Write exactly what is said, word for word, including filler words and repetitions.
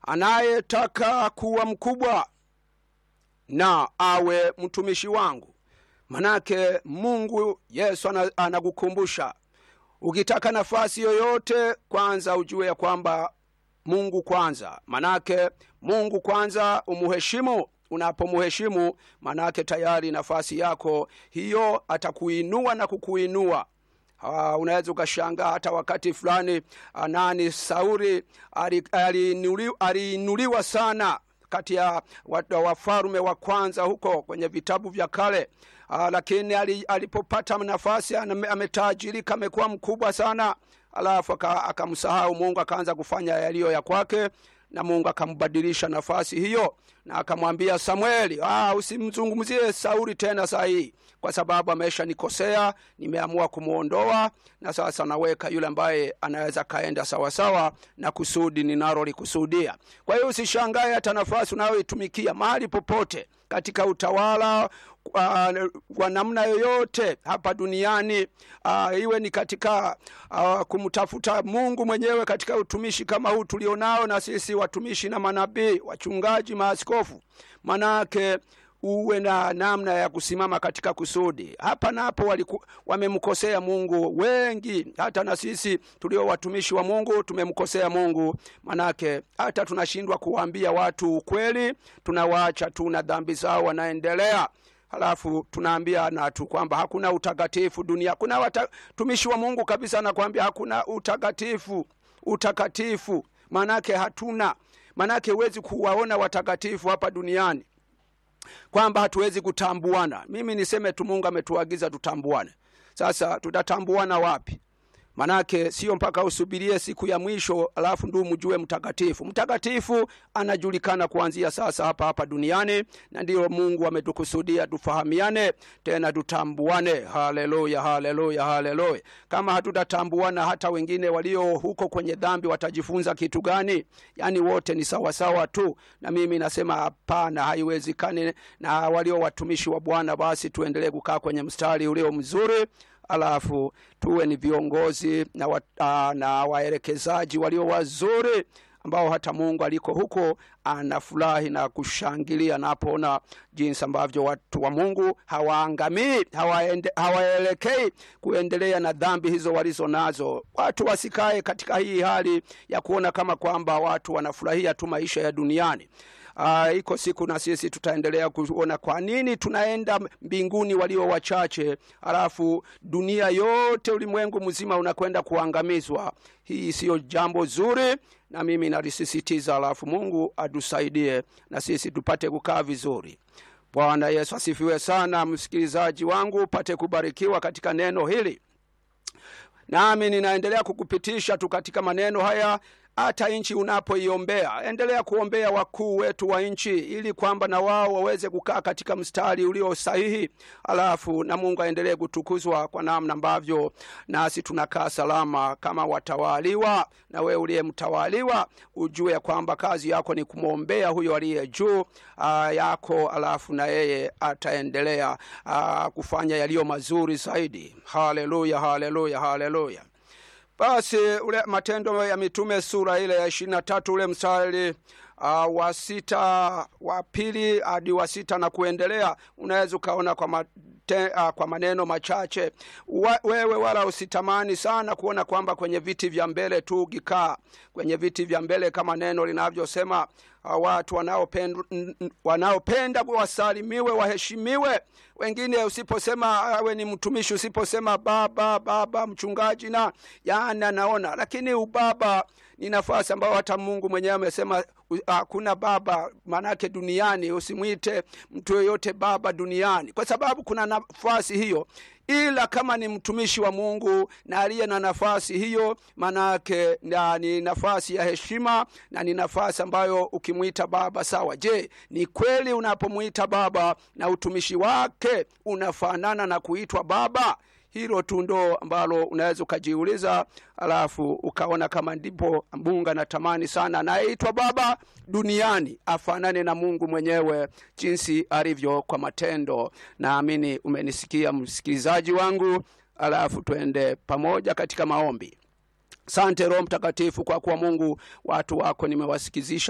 anayetaka kuwa mkubwa na awe mtumishi wangu. Manake Mungu Yesu anakukumbusha, ukitaka nafasi yoyote kwanza ujue ya kwamba Mungu kwanza. Manake Mungu kwanza umuheshimu. Unapomheshimu manake tayari nafasi yako hiyo atakuinua na kukuinua. Uh, unaweza ukashangaa hata wakati fulani uh, nani Sauli aliinuliwa sana kati ya wafalme wa kwanza huko kwenye vitabu vya kale. Uh, lakini alipopata nafasi ametajirika, amekuwa mkubwa sana, alafu akamsahau Mungu, akaanza kufanya yaliyo ya kwake, na Mungu akambadilisha nafasi hiyo na akamwambia Samueli, ah usimzungumzie Sauli tena sahi, kwa sababu amesha nikosea, nimeamua kumuondoa, na sasa naweka yule ambaye anaweza kaenda sawa sawa na kusudi ninalo likusudia. Kwa hiyo usishangae hata nafasi unayoitumikia mahali popote katika utawala uh, wa namna yoyote hapa duniani, uh, iwe ni katika uh, kumtafuta Mungu mwenyewe katika utumishi kama huu tulionao na sisi watumishi na manabii, wachungaji, maaskofu. Manake uwe na namna ya kusimama katika kusudi. Hapa na hapo wamemkosea Mungu wengi, hata na sisi tulio watumishi wa Mungu tumemkosea Mungu. Manake hata tunashindwa kuwaambia watu ukweli, tunawaacha tu na dhambi zao wanaendelea. Halafu tunaambia na tu kwamba hakuna utakatifu dunia. Kuna watumishi wa Mungu kabisa anakuambia hakuna utakatifu, utakatifu. Manake hatuna. Manake huwezi kuwaona watakatifu hapa duniani, kwamba hatuwezi kutambuana. Mimi niseme tu Mungu ametuagiza tutambuane. Sasa tutatambuana wapi? Manake sio mpaka usubirie siku ya mwisho alafu ndio mjue mtakatifu. Mtakatifu anajulikana kuanzia sasa hapa hapa duniani, na ndio Mungu ametukusudia tufahamiane tena tutambuane. Haleluya, haleluya, haleluya. Kama hatutatambuana, hata wengine walio huko kwenye dhambi watajifunza kitu gani? Yani wote ni sawa sawa tu. Na mimi nasema hapana, haiwezekani. Na walio watumishi wa Bwana basi tuendelee kukaa kwenye mstari ulio mzuri, alafu tuwe ni viongozi na, wa, uh, na waelekezaji walio wazuri, ambao hata Mungu aliko huko anafurahi na kushangilia napoona jinsi ambavyo watu wa Mungu hawaangamii, hawaende, hawaelekei kuendelea na dhambi hizo walizo nazo. Watu wasikae katika hii hali ya kuona kama kwamba watu wanafurahia tu maisha ya duniani. Uh, iko siku na sisi tutaendelea kuona kwa nini tunaenda mbinguni walio wachache, alafu dunia yote, ulimwengu mzima unakwenda kuangamizwa. Hii sio jambo zuri, na mimi nalisisitiza. Alafu Mungu atusaidie na sisi tupate kukaa vizuri. Bwana Yesu asifiwe sana. Msikilizaji wangu, pate kubarikiwa katika neno hili. Nami ninaendelea kukupitisha tu katika maneno haya. Hata nchi unapoiombea, endelea kuombea wakuu wetu wa nchi, ili kwamba na wao waweze kukaa katika mstari ulio sahihi. Alafu na Mungu aendelee kutukuzwa kwa namna ambavyo nasi tunakaa salama kama watawaliwa. Na wewe uliye mtawaliwa, ujue kwamba kazi yako ni kumwombea huyo aliye juu uh, yako, alafu na yeye ataendelea uh, kufanya yaliyo mazuri zaidi. Haleluya, haleluya, haleluya. Basi ule Matendo ya Mitume sura ile ya ishirini na tatu ule mstari uh, wa sita wa pili hadi wa sita na kuendelea, unaweza kaona kwa mate, uh, kwa maneno machache. Wa, wewe wala usitamani sana kuona kwamba kwenye viti vya mbele tu ukikaa kwenye viti vya mbele, kama neno linavyosema, uh, watu wanaopenda wanaopenda wasalimiwe, waheshimiwe. Wengine usiposema awe ni mtumishi, usiposema baba baba mchungaji na yana naona, lakini ubaba ni nafasi ambayo hata Mungu mwenyewe amesema hakuna baba manake duniani, usimuite mtu yoyote baba duniani, kwa sababu kuna nafasi hiyo. Ila kama ni mtumishi wa Mungu na aliye na nafasi hiyo, manake na ni nafasi ya heshima, na ni nafasi ambayo ukimuita baba sawa. Je, ni kweli unapomuita baba na utumishi wake unafanana na kuitwa baba? Hilo tu ndo ambalo unaweza kujiuliza, alafu ukaona kama ndipo Mungu anatamani sana anaitwa baba duniani afanane na Mungu mwenyewe jinsi alivyo kwa matendo. Naamini umenisikia msikilizaji wangu, alafu tuende pamoja katika maombi. Asante Roho Mtakatifu kwa kuwa Mungu watu wako nimewasikizisha